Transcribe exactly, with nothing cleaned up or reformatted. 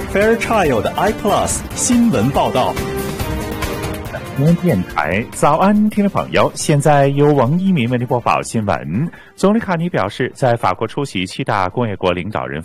Fairchild iPlus 新闻报道。 中央电台早安，听众朋友，现在由王一鸣为您播报新闻。总理卡尼表示，在法国出席七大工业国领导人